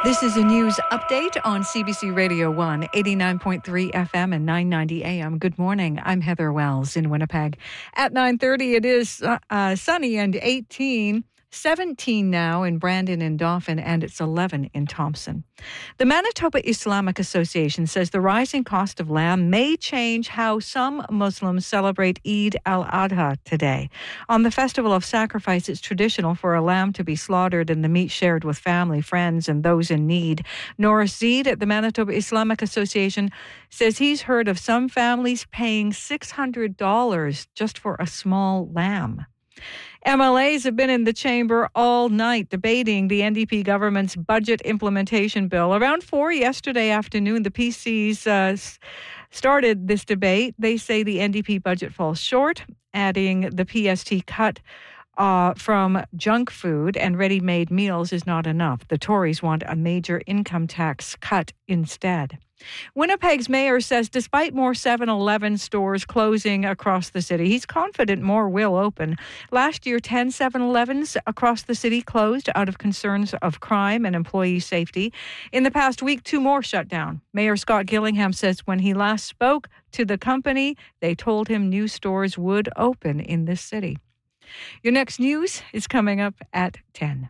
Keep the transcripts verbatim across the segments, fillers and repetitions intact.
This is a news update on C B C Radio one, eighty-nine point three F M and nine ninety A M. Good morning. I'm Heather Wells in Winnipeg. At nine thirty, it is uh, sunny and eighteen, seventeen now in Brandon and Dauphin, and it's eleven in Thompson. The Manitoba Islamic Association says the rising cost of lamb may change how some Muslims celebrate Eid al-Adha today. On the Festival of Sacrifice, it's traditional for a lamb to be slaughtered and the meat shared with family, friends, and those in need. Norris Zeid at the Manitoba Islamic Association says he's heard of some families paying six hundred dollars just for a small lamb. M L As have been in the chamber all night debating the N D P government's budget implementation bill. Around four yesterday afternoon, the P Cs uh, started this debate. They say the N D P budget falls short, adding the P S T cut uh, from junk food and ready-made meals is not enough. The Tories want a major income tax cut instead. Winnipeg's mayor says despite more seven eleven stores closing across the city, he's confident more will open. Last year, ten seven elevens across the city closed out of concerns of crime and employee safety. In the past week, two more shut down. Mayor Scott Gillingham says when he last spoke to the company, they told him new stores would open in this city. Your next news is coming up at ten.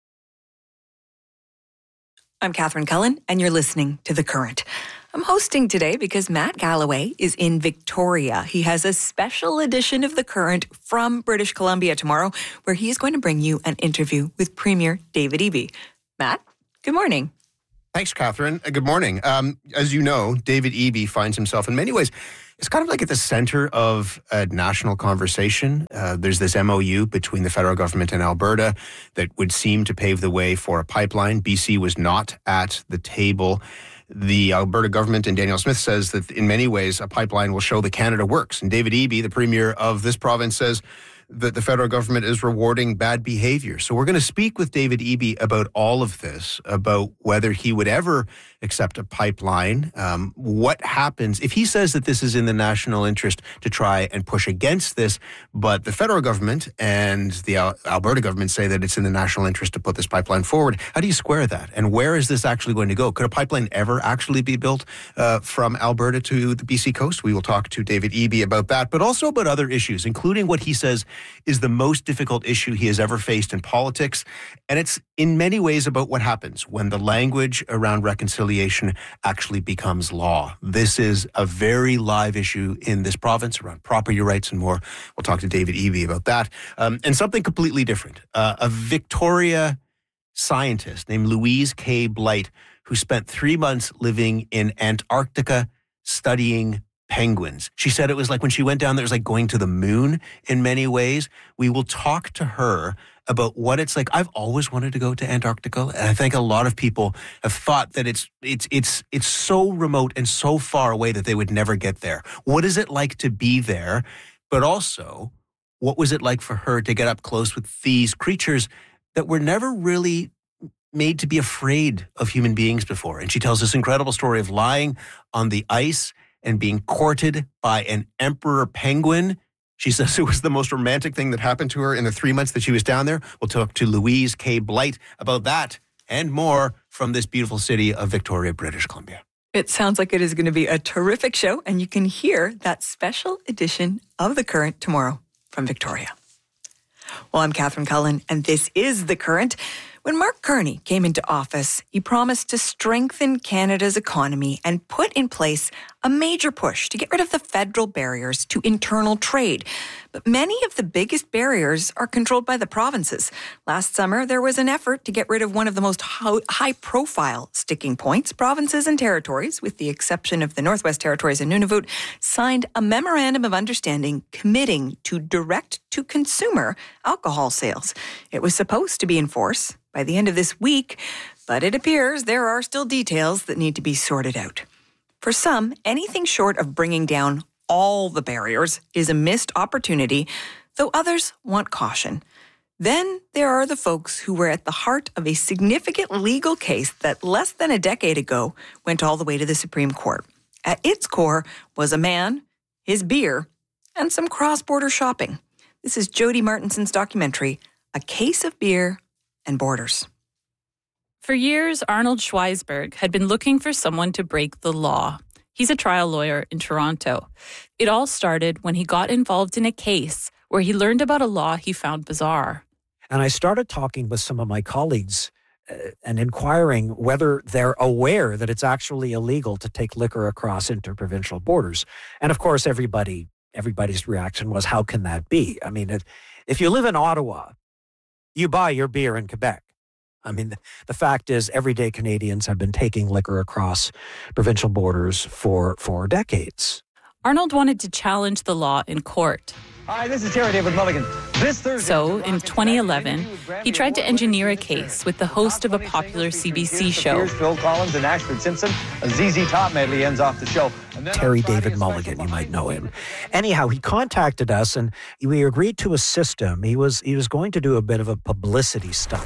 I'm Catherine Cullen, and you're listening to The Current. I'm hosting today because Matt Galloway is in Victoria. He has a special edition of The Current from British Columbia tomorrow, where he is going to bring you an interview with Premier David Eby. Matt, good morning. Thanks, Catherine. Good morning. Um, as you know, David Eby finds himself in many ways, it's kind of like at the center of a national conversation. Uh, there's this M O U between the federal government and Alberta that would seem to pave the way for a pipeline. B C was not at the table. The Alberta government and Danielle Smith says that in many ways a pipeline will show that Canada works. And David Eby, the premier of this province, says that the federal government is rewarding bad behavior. So we're going to speak with David Eby about all of this, about whether he would ever accept a pipeline, um, what happens if he says that this is in the national interest to try and push against this, but the federal government and the Al- Alberta government say that it's in the national interest to put this pipeline forward. How do you square that? And where is this actually going to go? Could a pipeline ever actually be built uh, from Alberta to the B C coast? We will talk to David Eby about that, but also about other issues, including what he says is the most difficult issue he has ever faced in politics. And it's in many ways about what happens when the language around reconciliation actually becomes law. This is a very live issue in this province around property rights and more. We'll talk to David Eby about that. Um, and something completely different. Uh, a Victoria scientist named Louise K. Blight, who spent three months living in Antarctica studying penguins. She said it was like when she went down there, it was like going to the moon in many ways. We will talk to her about what it's like. I've always wanted to go to Antarctica, and I think a lot of people have thought that it's it's it's it's so remote and so far away that they would never get there. What is it like to be there? But also, what was it like for her to get up close with these creatures that were never really made to be afraid of human beings before? And she tells this incredible story of lying on the ice and being courted by an emperor penguin. She says it was the most romantic thing that happened to her in the three months that she was down there. We'll talk to Louise K. Blight about that and more from this beautiful city of Victoria, British Columbia. It sounds like it is going to be a terrific show, and you can hear that special edition of The Current tomorrow from Victoria. Well, I'm Catherine Cullen, and this is The Current. When Mark Carney came into office, he promised to strengthen Canada's economy and put in place a major push to get rid of the federal barriers to internal trade. But many of the biggest barriers are controlled by the provinces. Last summer, there was an effort to get rid of one of the most high-profile sticking points. Provinces and territories, with the exception of the Northwest Territories and Nunavut, signed a memorandum of understanding committing to direct-to-consumer alcohol sales. It was supposed to be in force by the end of this week, but it appears there are still details that need to be sorted out. For some, anything short of bringing down all the barriers is a missed opportunity, though others want caution. Then there are the folks who were at the heart of a significant legal case that less than a decade ago went all the way to the Supreme Court. At its core was a man, his beer, and some cross-border shopping. This is Jody Martinson's documentary, A Case of Beer and Borders. For years, Arnold Schweisberg had been looking for someone to break the law. He's a trial lawyer in Toronto. It all started when he got involved in a case where he learned about a law he found bizarre. And I started talking with some of my colleagues uh, and inquiring whether they're aware that it's actually illegal to take liquor across interprovincial borders. And of course, everybody everybody's reaction was, how can that be? I mean, if, if you live in Ottawa, you buy your beer in Quebec. I mean, the, the fact is, everyday Canadians have been taking liquor across provincial borders for, for decades. Arnold wanted to challenge the law in court. Hi, this is Terry David Mulligan. This Thursday, so, in twenty eleven, he tried to engineer a case with the host of a popular C B C show. Phil Collins and Ashford Simpson. A Z Z Top medley ends off the show. Terry David Mulligan, you might know him. Anyhow, he contacted us and we agreed to assist him. He was he was going to do a bit of a publicity stunt.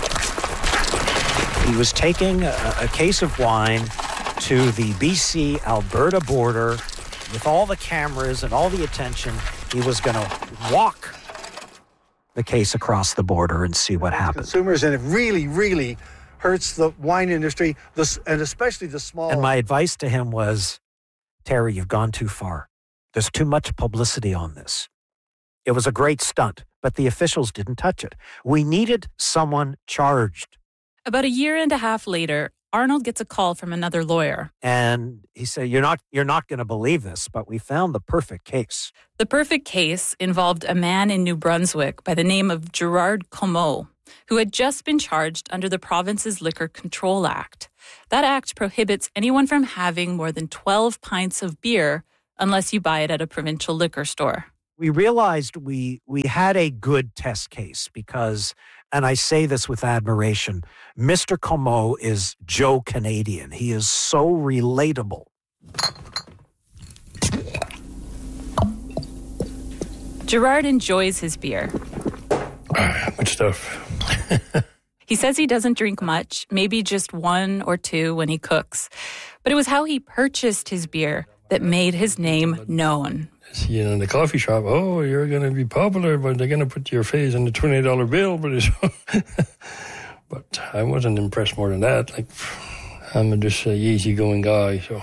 He was taking a, a case of wine to the B C-Alberta border with all the cameras and all the attention. He was going to walk the case across the border and see what happens. Consumers, and it really, really hurts the wine industry, this, and especially the small. And my advice to him was, Terry, you've gone too far. There's too much publicity on this. It was a great stunt, but the officials didn't touch it. We needed someone charged. About a year and a half later, Arnold gets a call from another lawyer. And he said, you're not you're not going to believe this, but we found the perfect case. The perfect case involved a man in New Brunswick by the name of Gerard Comeau, who had just been charged under the province's Liquor Control Act. That act prohibits anyone from having more than twelve pints of beer unless you buy it at a provincial liquor store. We realized we we had a good test case because, and I say this with admiration, Mister Comeau is Joe Canadian. He is so relatable. Gerard enjoys his beer. Good stuff. He says he doesn't drink much, maybe just one or two when he cooks. But it was how he purchased his beer that made his name known. See you in the coffee shop. Oh, you're going to be popular, but they're going to put your face on the twenty dollar bill. But it's but I wasn't impressed more than that. Like, I'm just a easygoing guy. So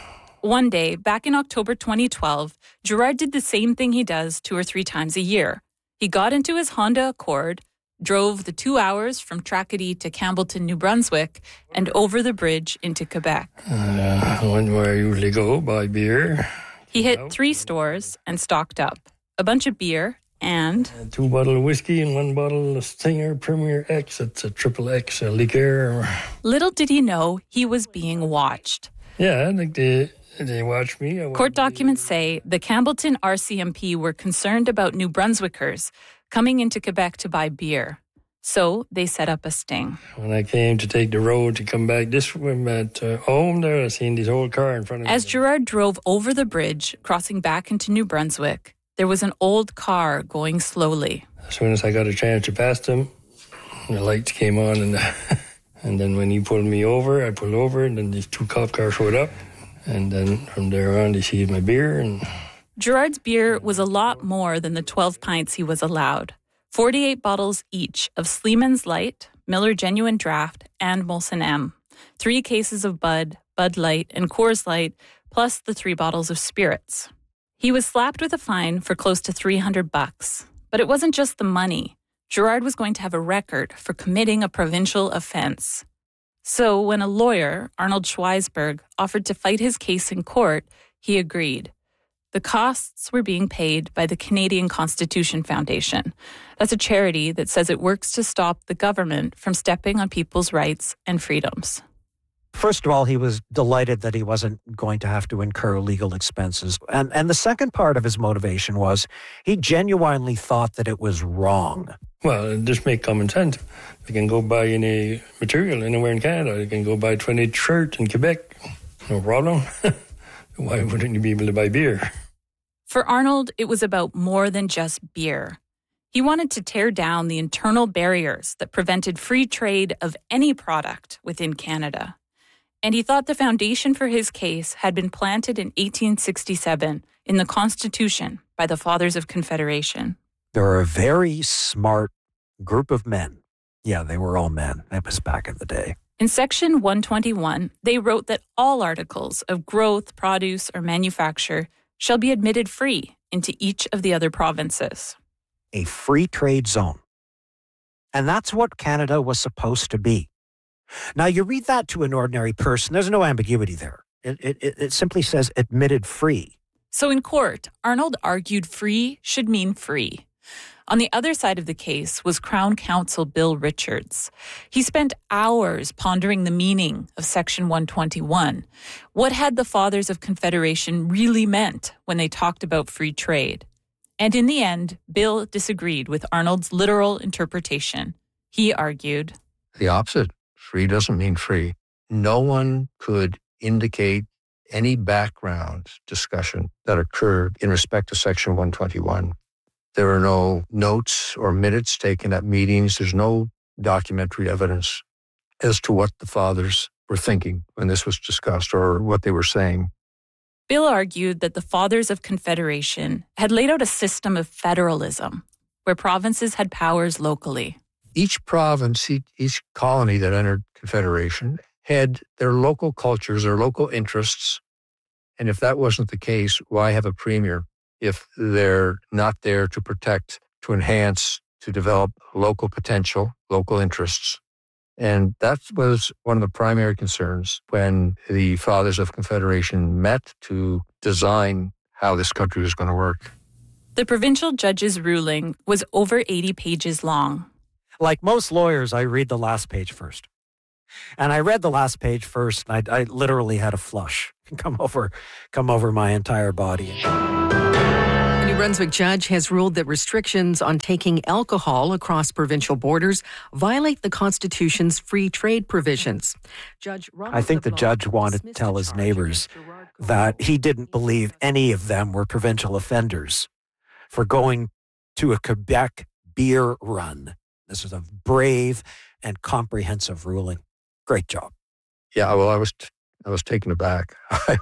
one day, back in October twenty twelve, Gerard did the same thing he does two or three times a year. He got into his Honda Accord, drove the two hours from Tracadie to Campbellton, New Brunswick, and over the bridge into Quebec. Uh, I went where I usually go, buy beer. He hit three stores and stocked up. A bunch of beer and... Uh, two bottles of whiskey and one bottle of Stinger Premier X. It's a triple X a liqueur. Little did he know he was being watched. Yeah, I think they, they watched me. I Court documents say the Campbellton R C M P were concerned about New Brunswickers coming into Quebec to buy beer. So they set up a sting. When I came to take the road to come back this way at uh, home there, I seen this old car in front of me. As Gerard drove over the bridge, crossing back into New Brunswick, there was an old car going slowly. As soon as I got a chance to pass him, the lights came on, and and then when he pulled me over, I pulled over, and then these two cop cars showed up. And then from there on, they seized my beer. And Gerard's beer was a lot more than the twelve pints he was allowed. forty-eight bottles each of Sleeman's Light, Miller Genuine Draft, and Molson M. Three cases of Bud, Bud Light, and Coors Light, plus the three bottles of spirits. He was slapped with a fine for close to three hundred bucks. But it wasn't just the money. Gerard was going to have a record for committing a provincial offense. So when a lawyer, Arnold Schweisberg, offered to fight his case in court, he agreed. The costs were being paid by the Canadian Constitution Foundation. That's a charity that says it works to stop the government from stepping on people's rights and freedoms. First of all, he was delighted that he wasn't going to have to incur legal expenses. And, and the second part of his motivation was he genuinely thought that it was wrong. Well, just make common sense. You can go buy any material anywhere in Canada. You can go buy twenty shirts in Quebec. No problem. Why wouldn't you be able to buy beer? For Arnold, it was about more than just beer. He wanted to tear down the internal barriers that prevented free trade of any product within Canada. And he thought the foundation for his case had been planted in eighteen sixty-seven in the Constitution by the Fathers of Confederation. They're a very smart group of men. Yeah, they were all men. That was back in the day. In Section one twenty-one, they wrote that all articles of growth, produce, or manufacture shall be admitted free into each of the other provinces. A free trade zone. And that's what Canada was supposed to be. Now, you read that to an ordinary person, there's no ambiguity there. It, it, it simply says admitted free. So in court, Arnold argued free should mean free. On the other side of the case was Crown Counsel Bill Richards. He spent hours pondering the meaning of Section one twenty-one. What had the Fathers of Confederation really meant when they talked about free trade? And in the end, Bill disagreed with Arnold's literal interpretation. He argued, the opposite. Free doesn't mean free. No one could indicate any background discussion that occurred in respect to Section one twenty-one. There are no notes or minutes taken at meetings. There's no documentary evidence as to what the fathers were thinking when this was discussed or what they were saying. Bill argued that the Fathers of Confederation had laid out a system of federalism where provinces had powers locally. Each province, each colony that entered Confederation had their local cultures, their local interests. And if that wasn't the case, why have a premier if they're not there to protect, to enhance, to develop local potential, local interests? And that was one of the primary concerns when the Fathers of Confederation met to design how this country was going to work. The provincial judge's ruling was over eighty pages long. Like most lawyers, I read the last page first. And I read the last page first, and I, I literally had a flush come over, come over my entire body. A New Brunswick judge has ruled that restrictions on taking alcohol across provincial borders violate the Constitution's free trade provisions. Judge Ronald I think the LeBlanc judge wanted to tell his neighbors that he didn't believe any of them were provincial offenders for going to a Quebec beer run. This was a brave and comprehensive ruling. Great job. Yeah, well, I was t- I was taken aback. I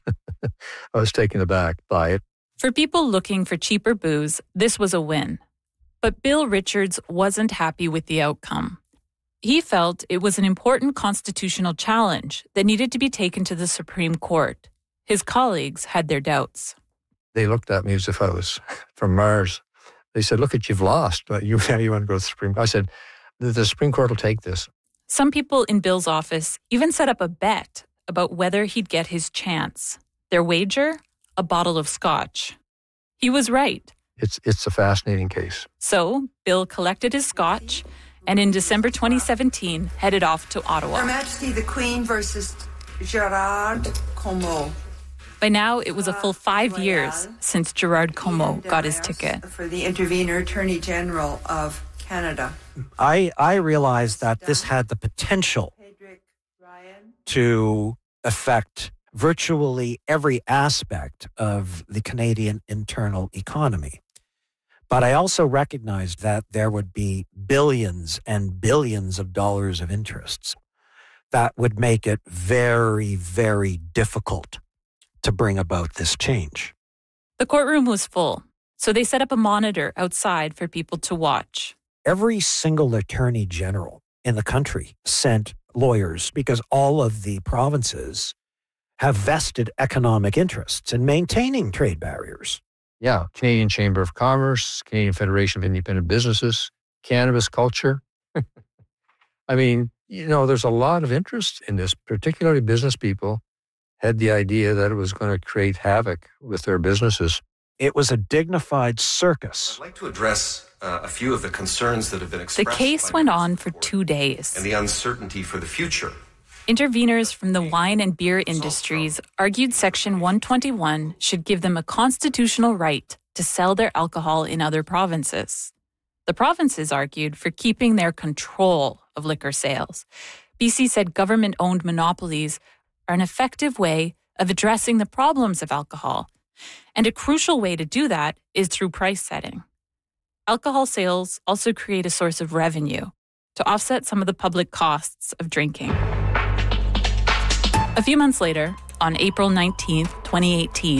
was taken aback by it. For people looking for cheaper booze, this was a win. But Bill Richards wasn't happy with the outcome. He felt it was an important constitutional challenge that needed to be taken to the Supreme Court. His colleagues had their doubts. They looked at me as if I was from Mars. They said, look, at you've lost. But you, you want to go to the Supreme Court? I said, the, the Supreme Court will take this. Some people in Bill's office even set up a bet about whether he'd get his chance. Their wager? A bottle of scotch. He was right. It's it's a fascinating case. So Bill collected his scotch and in December twenty seventeen headed off to Ottawa. Her Majesty the Queen versus Gerard Comeau. By now, it was a full five years since Gerard Comeau got his ticket. For the Intervenor Attorney General of Canada. I, I realized that this had the potential to affect virtually every aspect of the Canadian internal economy. But I also recognized that there would be billions and billions of dollars of interests that would make it very, very difficult to bring about this change. The courtroom was full, so they set up a monitor outside for people to watch. Every single attorney general in the country sent lawyers because all of the provinces have vested economic interests in maintaining trade barriers. Yeah, Canadian Chamber of Commerce, Canadian Federation of Independent Businesses, cannabis culture. I mean, you know, there's a lot of interest in this, particularly business people had the idea that it was going to create havoc with their businesses. It was a dignified circus. I'd like to address uh, a few of the concerns that have been expressed. The case went on for two days. And the uncertainty for the future. Interveners from the wine and beer industries argued Section one twenty-one should give them a constitutional right to sell their alcohol in other provinces. The provinces argued for keeping their control of liquor sales. B C said government-owned monopolies are an effective way of addressing the problems of alcohol. And a crucial way to do that is through price setting. Alcohol sales also create a source of revenue to offset some of the public costs of drinking. A few months later, on April nineteenth, twenty eighteen,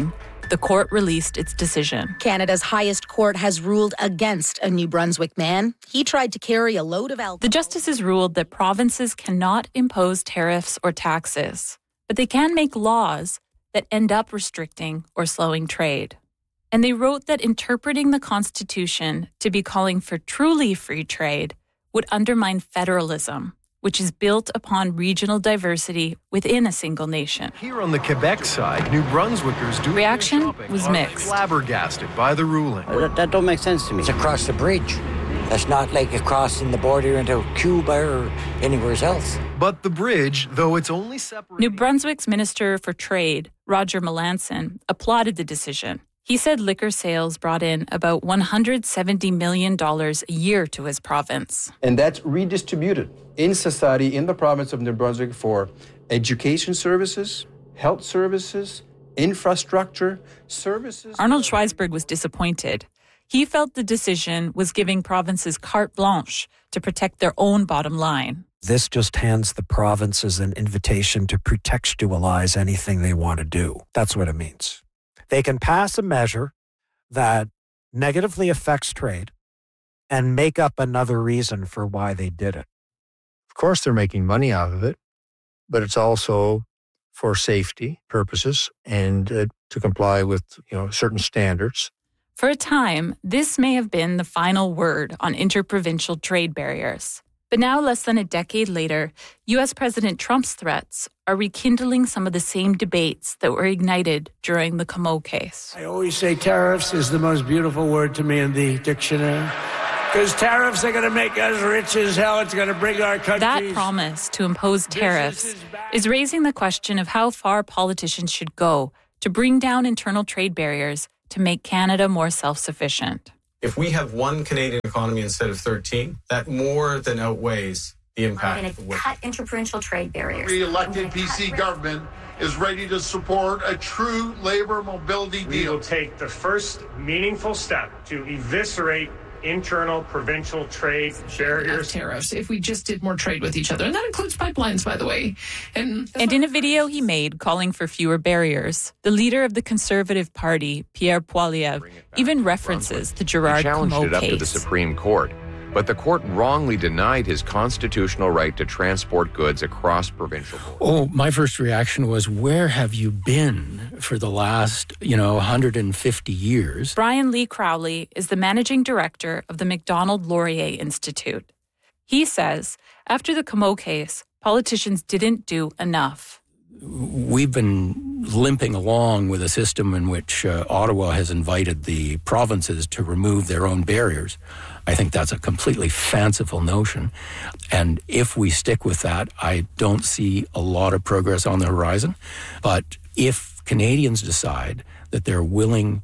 the court released its decision. Canada's highest court has ruled against a New Brunswick man. He tried to carry a load of alcohol. The justices ruled that provinces cannot impose tariffs or taxes, but they can make laws that end up restricting or slowing trade. And they wrote that interpreting the Constitution to be calling for truly free trade would undermine federalism, which is built upon regional diversity within a single nation. Here on the Quebec side, New Brunswickers do Reaction was mixed. Flabbergasted by the ruling. That, that don't make sense to me. It's across the bridge. That's not like crossing the border into Cuba or anywhere else. But the bridge, though it's only separate. New Brunswick's Minister for Trade, Roger Melanson, applauded the decision. He said liquor sales brought in about one hundred seventy million dollars a year to his province. And that's redistributed in society in the province of New Brunswick for education services, health services, infrastructure, services. Arnold Schweisberg was disappointed. He felt the decision was giving provinces carte blanche to protect their own bottom line. This just hands the provinces an invitation to pretextualize anything they want to do. That's what it means. They can pass a measure that negatively affects trade and make up another reason for why they did it. Of course, they're making money out of it, but it's also for safety purposes and uh, to comply with, you know, certain standards. For a time, this may have been the final word on interprovincial trade barriers. But now, less than a decade later, U S President Trump's threats are rekindling some of the same debates that were ignited during the Comeau case. I always say tariffs is the most beautiful word to me in the dictionary. Because tariffs are going to make us rich as hell. It's going to bring our country. That promise to impose tariffs is raising the question of how far politicians should go to bring down internal trade barriers to make Canada more self-sufficient. If we have one Canadian economy instead of thirteen, that more than outweighs the impact. We're going to cut interprovincial trade barriers. The re-elected P C government is ready to support a true labor mobility deal. We will take the first meaningful step to eviscerate internal provincial trade barriers. Tariffs if we just did more trade with each other. And that includes pipelines, by the way. And, and in a video he made calling for fewer barriers, the leader of the Conservative Party, Pierre Poilievre, even references the Gerard Comeau case. He challenged it up to the Supreme Court, but the court wrongly denied his constitutional right to transport goods across provincial borders. Oh, my first reaction was, where have you been for the last, you know, one hundred fifty years? Brian Lee Crowley is the managing director of the Macdonald Laurier Institute. He says, after the Comeau case, politicians didn't do enough. We've been limping along with a system in which uh, Ottawa has invited the provinces to remove their own barriers. I think that's a completely fanciful notion. And if we stick with that, I don't see a lot of progress on the horizon. But if Canadians decide that they're willing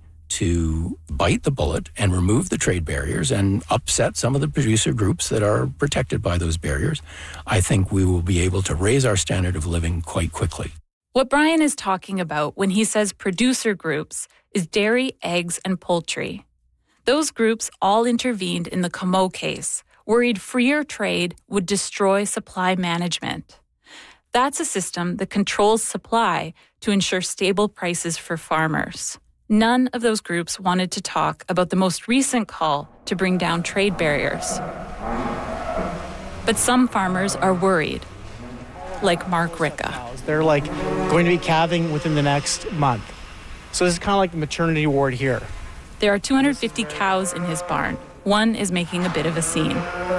to bite the bullet and remove the trade barriers and upset some of the producer groups that are protected by those barriers, I think we will be able to raise our standard of living quite quickly. What Brian is talking about when he says producer groups is dairy, eggs, and poultry. Those groups all intervened in the Comeau case, worried freer trade would destroy supply management. That's a system that controls supply to ensure stable prices for farmers. None of those groups wanted to talk about the most recent call to bring down trade barriers. But some farmers are worried, like Mark Ricca. They're like going to be calving within the next month. So this is kind of like the maternity ward here. There are two hundred fifty cows in his barn. One is making a bit of a scene.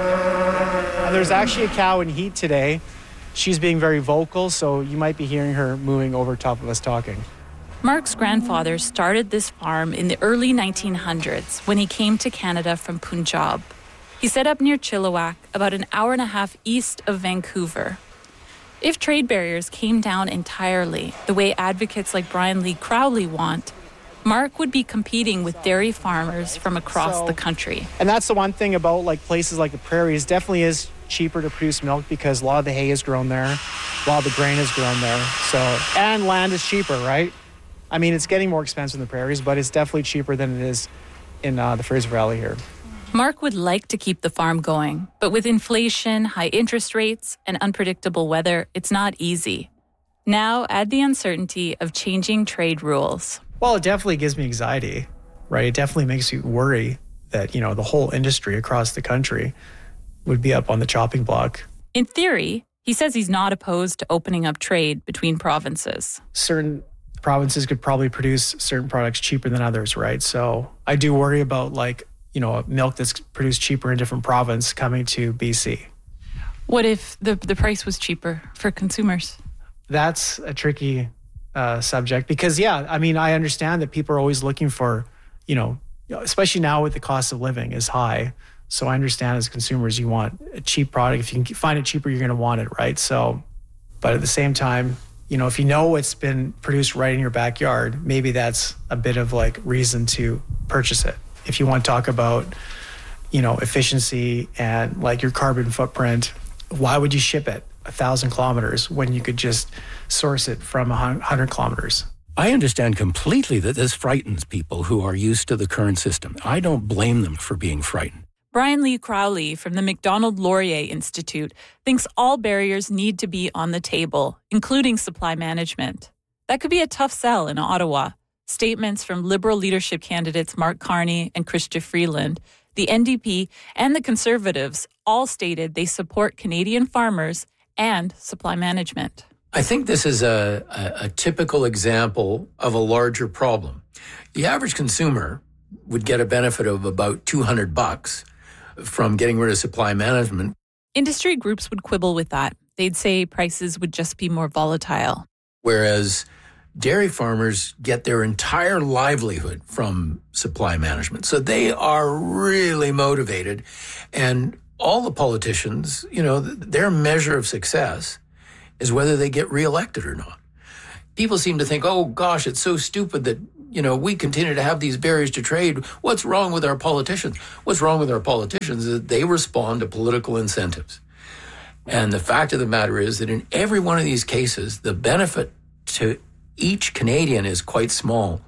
And there's actually a cow in heat today. She's being very vocal, so you might be hearing her moving over top of us talking. Mark's grandfather started this farm in the early nineteen hundreds when he came to Canada from Punjab. He set up near Chilliwack, about an hour and a half east of Vancouver. If trade barriers came down entirely, the way advocates like Brian Lee Crowley want, Mark would be competing with dairy farmers from across so, the country. And that's the one thing about like places like the prairies, definitely is cheaper to produce milk because a lot of the hay is grown there, a lot of the grain is grown there. So, and land is cheaper, right? I mean, it's getting more expensive in the prairies, but it's definitely cheaper than it is in uh, the Fraser Valley here. Mark would like to keep the farm going, but with inflation, high interest rates, and unpredictable weather, it's not easy. Now, add the uncertainty of changing trade rules. Well, it definitely gives me anxiety, right? It definitely makes you worry that, you know, the whole industry across the country would be up on the chopping block. In theory, he says he's not opposed to opening up trade between provinces. Certain provinces could probably produce certain products cheaper than others, right? So I do worry about, like, you know, milk that's produced cheaper in a different province coming to B C. What if the, the price was cheaper for consumers? That's a tricky uh, subject because, yeah, I mean, I understand that people are always looking for, you know, especially now with the cost of living is high. So I understand as consumers, you want a cheap product. If you can find it cheaper, you're going to want it, right? So, but at the same time, you know, if you know it's been produced right in your backyard, maybe that's a bit of like reason to purchase it. If you want to talk about, you know, efficiency and like your carbon footprint, why would you ship it a thousand kilometers when you could just source it from a hundred kilometers? I understand completely that this frightens people who are used to the current system. I don't blame them for being frightened. Brian Lee Crowley from the Macdonald Laurier Institute thinks all barriers need to be on the table, including supply management. That could be a tough sell in Ottawa. Statements from Liberal leadership candidates Mark Carney and Chrystia Freeland, the N D P, and the Conservatives all stated they support Canadian farmers and supply management. I think this is a, a, a typical example of a larger problem. The average consumer would get a benefit of about two hundred bucks from getting rid of supply management. Industry groups would quibble with that. They'd say prices would just be more volatile. Whereas dairy farmers get their entire livelihood from supply management. So they are really motivated. And all the politicians, you know, their measure of success is whether they get reelected or not. People seem to think, oh, gosh, it's so stupid that, you know, we continue to have these barriers to trade. What's wrong with our politicians? What's wrong with our politicians is that they respond to political incentives. And the fact of the matter is that in every one of these cases, the benefit to each Canadian is quite small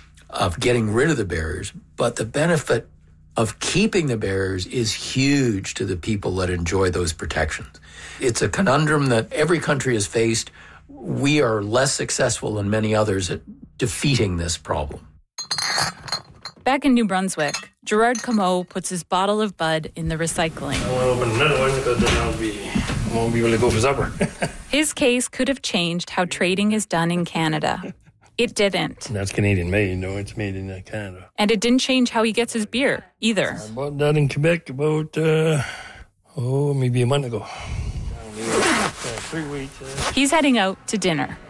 of getting rid of the barriers, but the benefit of keeping the barriers is huge to the people that enjoy those protections. It's a conundrum that every country has faced. We are less successful than many others at defeating this problem. Back in New Brunswick, Gerard Comeau puts his bottle of Bud in the recycling. I want to open another one because then I'll be, I won't be able to go for supper. His case could have changed how trading is done in Canada. It didn't. That's Canadian made, no, it's made in Canada. And it didn't change how he gets his beer, either. I bought that in Quebec about, uh, oh, maybe a month ago. Uh, three weeks. Uh. He's heading out to dinner.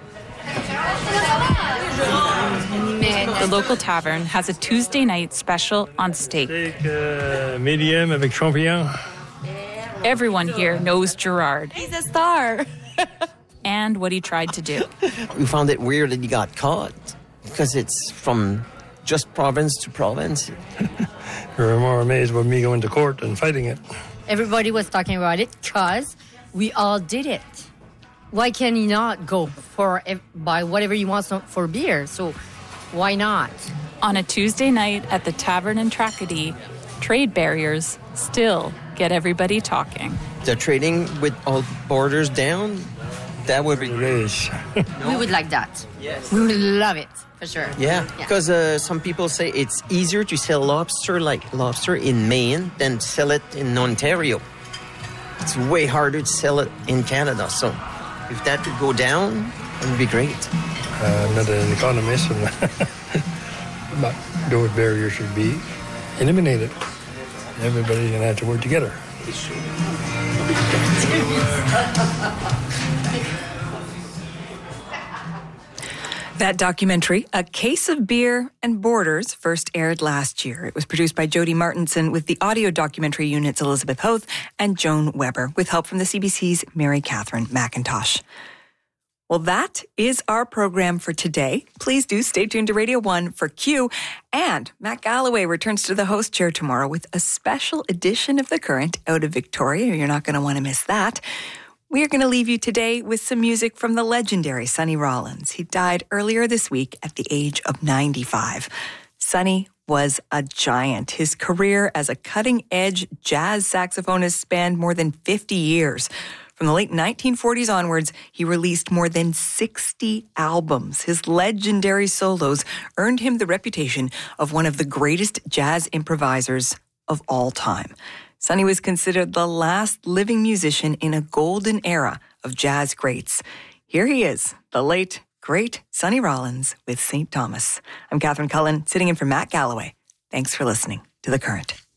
The local tavern has a Tuesday night special on steak. Steak uh, medium avec champignons. Everyone here knows Gerard. He's a star. And what he tried to do. We found it weird that he got caught because it's from just province to province. You were more amazed with me going to court and fighting it. Everybody was talking about it because we all did it. Why can he not go for buy whatever he wants for beer? So why not? On a Tuesday night at the Tavern in Tracadie, trade barriers still get everybody talking. The trading with all borders down, that would be great. We would like that. Yes. We would love it, for sure. Yeah, because yeah. uh, some people say it's easier to sell lobster like lobster in Maine than to sell it in Ontario. It's way harder to sell it in Canada. So if that could go down, it would be great. Uh, I'm not an economist, but those barriers should be eliminated. Everybody's going to have to work together. That documentary, A Case of Beer and Borders, first aired last year. It was produced by Jody Martinson with the audio documentary units Elizabeth Hoth and Joan Weber, with help from the C B C's Mary Catherine McIntosh. Well, that is our program for today. Please do stay tuned to Radio one for Q. And Matt Galloway returns to the host chair tomorrow with a special edition of The Current out of Victoria. You're not going to want to miss that. We are going to leave you today with some music from the legendary Sonny Rollins. He died earlier this week at the age of ninety-five. Sonny was a giant. His career as a cutting-edge jazz saxophonist spanned more than fifty years. From the late nineteen forties onwards, he released more than sixty albums. His legendary solos earned him the reputation of one of the greatest jazz improvisers of all time. Sonny was considered the last living musician in a golden era of jazz greats. Here he is, the late, great Sonny Rollins with Saint Thomas. I'm Catherine Cullen, sitting in for Matt Galloway. Thanks for listening to The Current.